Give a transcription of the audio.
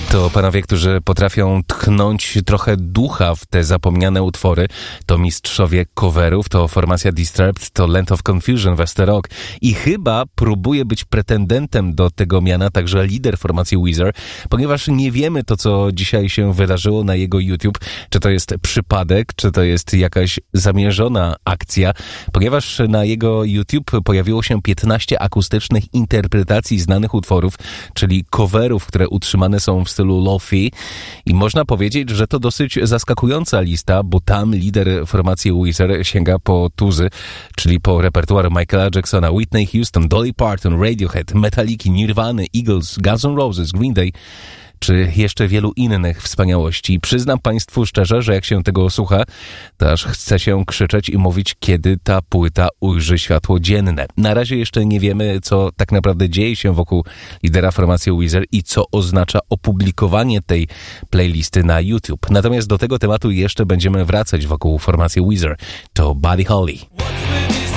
To panowie, którzy potrafią tchnąć trochę ducha w te zapomniane utwory. To mistrzowie coverów, to formacja Disturbed, to Land of Confusion, Westerok. I chyba próbuje być pretendentem do tego miana także lider formacji Weezer, ponieważ nie wiemy to, co dzisiaj się wydarzyło na jego YouTube, czy to jest przypadek, czy to jest jakaś zamierzona akcja, ponieważ na jego YouTube pojawiło się 15 akustycznych interpretacji znanych utworów, czyli coverów, które utrzymane są w stylu lo-fi i można powiedzieć, że to dosyć zaskakująca lista, bo tam lider formacji Weezer sięga po tuzy, czyli po repertuar Michaela Jacksona, Whitney Houston, Dolly Parton, Radiohead, Metallica, Nirvana, Eagles, Guns N' Roses, Green Day, czy jeszcze wielu innych wspaniałości. Przyznam Państwu szczerze, że jak się tego słucha, to aż chce się krzyczeć i mówić, kiedy ta płyta ujrzy światło dzienne. Na razie jeszcze nie wiemy, co tak naprawdę dzieje się wokół lidera formacji Weezer i co oznacza opublikowanie tej playlisty na YouTube. Natomiast do tego tematu jeszcze będziemy wracać wokół formacji Weezer. To Buddy Holly.